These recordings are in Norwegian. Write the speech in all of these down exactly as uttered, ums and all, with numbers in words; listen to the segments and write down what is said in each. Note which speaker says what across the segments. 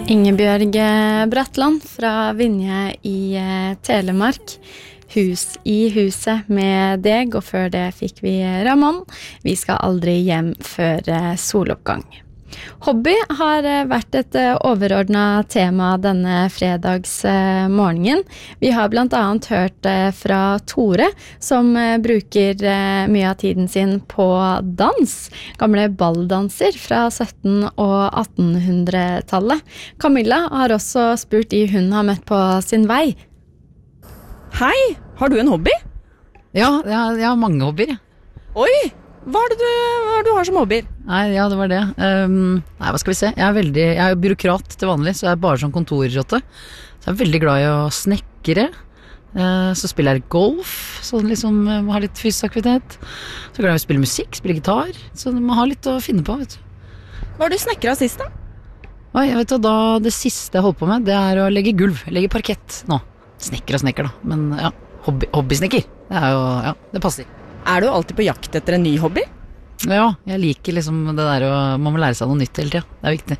Speaker 1: Ingebjørg Bratland fra Vinje i Telemark. Hus i huset med deg, og før det fikk vi Ramon. Vi skal aldri hjem før soloppgang. Hobby har vært et overordnet tema denne fredagsmorgenen. Vi har blant annet hørt fra Tore, som bruker mye av tiden sin på dans. Gamle balldanser fra sytten- og attenhundretallet. Camilla har også spurt de hun har møtt på sin vei.
Speaker 2: Hei, har du en hobby?
Speaker 3: Ja, jeg har, jeg har mange hobbyer.
Speaker 2: Oi, hva er det du, hva er det du har som hobbyer?
Speaker 3: Nei, ja, det var det. Um, nei, hva skal vi se? Jeg er veldig, jeg er byråkrat til vanlig, så jeg er bare sånn kontorrotte. Så jeg er veldig glad i å snekre. Uh, så spiller jeg golf, så liksom uh, må ha litt fysisk aktivitet. Så er jeg glad i å spille musikk, spille gitar. Så du må ha litt å finne på, vet du.
Speaker 2: Hva har du snekret sist da?
Speaker 3: Oi, jeg vet du, da, det siste jeg holdt på med, det er å legge gulv, legge parkett nå. Snekker og snekker da, men ja, hobby, hobbysnekker, det er jo, ja, det passer.
Speaker 2: Er du alltid på jakt etter en ny hobby?
Speaker 3: Ja, jeg liker liksom det der, og man må lære seg noe nytt hele tiden, det er viktig.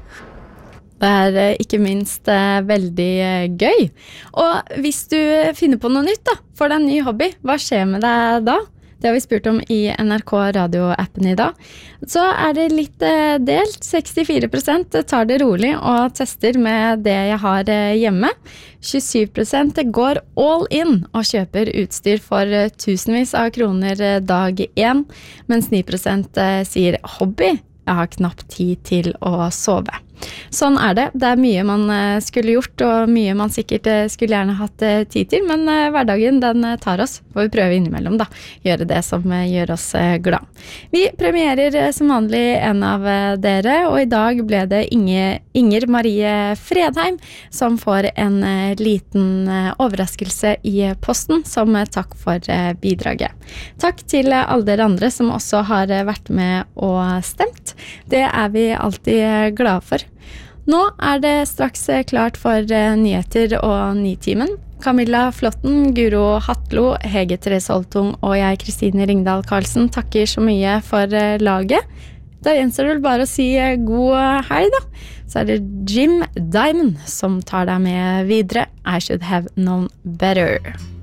Speaker 1: Det er ikke minst veldig gøy. Og hvis du finner på noe nytt da, for deg en ny hobby, hva skjer med deg da? Det har vi spurt om i N R K radioappen i dag. Så er det litt delt. sekstifire prosent tar det rolig og tester med det jeg har hjemme. tjuesyv prosent går all in og kjøper utstyr for tusenvis av kroner dag én, mens ni prosent sier hobby. Jeg har knapt tid til å sove. Sånn er det. Det er mye man skulle gjort, og mye man sikkert skulle gjerne hatt tid til, men hverdagen den tar oss. Får vi prøve innimellom da. Gjøre det som gjør oss glad. Vi premierer som vanlig en av dere, og i dag ble det Inge, Inger Marie Fredheim som får en liten overraskelse i posten som takk for bidraget. Takk til alle dere andre som også har vært med og stemt. Det er vi alltid glade for. Nå er det straks klart for nyheter og Nitimen. Camilla Flotten, Guro Hatlo, Hege Therese Holtung og jeg, Kristine Ringdal Karlsen, takker så mye for laget. Da gjenstår det vel bare å si god helg da. Så er det Jim Diamond som tar deg med videre. I should have known better.